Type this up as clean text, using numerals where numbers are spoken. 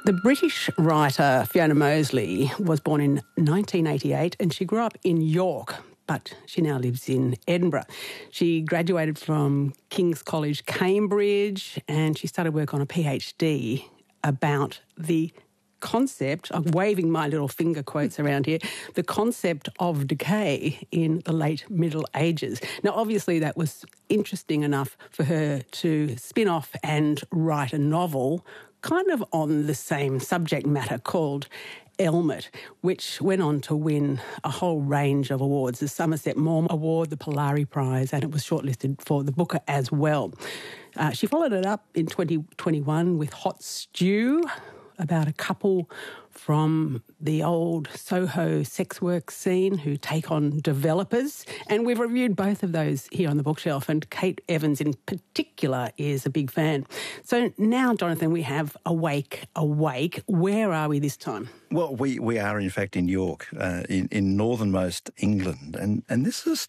The British writer Fiona Mosley was born in 1988 and she grew up in York, but she now lives in Edinburgh. She graduated from King's College, Cambridge, and she started work on a PhD about the concept, I'm waving my little finger quotes around here, the concept of decay in the late Middle Ages. Now, obviously, that was interesting enough for her to spin off and write a novel kind of on the same subject matter called Elmet, which went on to win a whole range of awards, the Somerset Maugham Award, the Polari Prize, and it was shortlisted for the Booker as well. She followed it up in 2021 with Hot Stew, about a couple from the old Soho sex work scene who take on developers. And we've reviewed both of those here on the bookshelf, and Kate Evans in particular is a big fan. So now, Jonathan, we have Awake. Where are we this time? Well, we are in fact in York, in northernmost England, and this is